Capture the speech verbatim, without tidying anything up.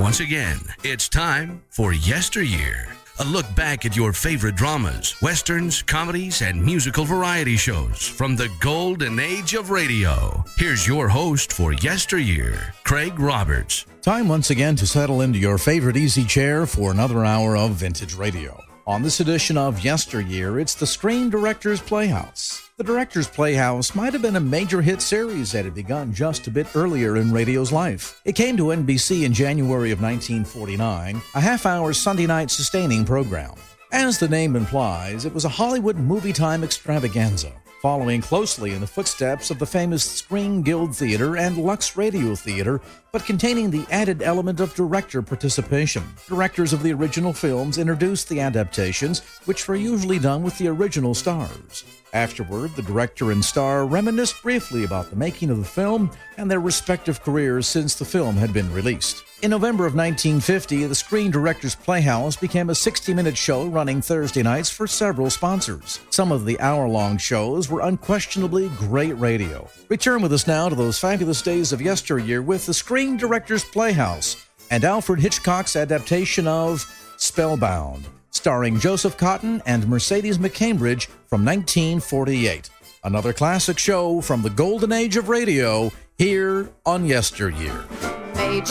Once again, it's time for Yesteryear. A look back at your favorite dramas, westerns, comedies, and musical variety shows from the golden age of radio. Here's your host for Yesteryear, Craig Roberts. Time once again to settle into your favorite easy chair for another hour of vintage radio. On this edition of Yesteryear, it's the Screen Directors Playhouse. The Directors Playhouse might have been a major hit series that had begun just a bit earlier in radio's life. It came to N B C in January of nineteen forty-nine, a half-hour Sunday night sustaining program. As the name implies, it was a Hollywood movie time extravaganza, following closely in the footsteps of the famous Screen Guild Theater and Lux Radio Theater, but containing the added element of director participation. Directors of the original films introduced the adaptations, which were usually done with the original stars. Afterward, the director and star reminisced briefly about the making of the film and their respective careers since the film had been released. In November of nineteen fifty, the Screen Directors Playhouse became a sixty-minute show running Thursday nights for several sponsors. Some of the hour-long shows were unquestionably great radio. Return with us now to those fabulous days of yesteryear with the Screen Directors Playhouse and Alfred Hitchcock's adaptation of Spellbound, starring Joseph Cotten and Mercedes McCambridge from nineteen forty-eight. Another classic show from the golden age of radio here on Yesteryear. Major